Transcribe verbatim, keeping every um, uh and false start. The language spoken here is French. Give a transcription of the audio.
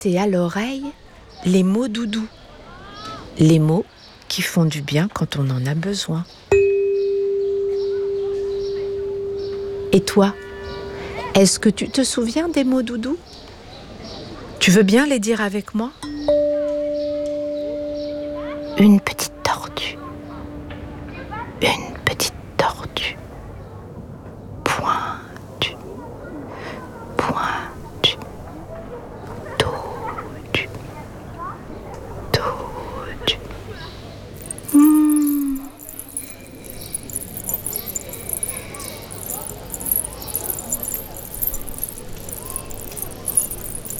Et à l'oreille, les mots doudou. Les mots qui font du bien quand on en a besoin. Et toi, est-ce que tu te souviens des mots doudou ? Tu veux bien les dire avec moi ? Une petite